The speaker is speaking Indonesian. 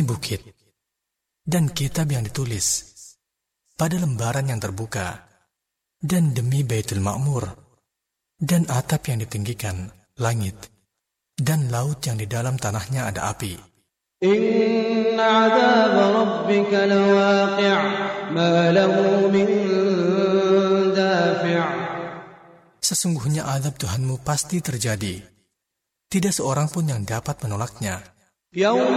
bukit, dan kitab yang ditulis pada lembaran yang terbuka, dan demi Baitul Ma'mur, dan atap yang ditinggikan, langit, dan laut yang di dalam tanahnya ada api. Inna 'adzab rabbika lawaqi' ma lahu min dafi'. Sesungguhnya azab Tuhanmu pasti terjadi. Tidak seorang pun yang dapat menolaknya.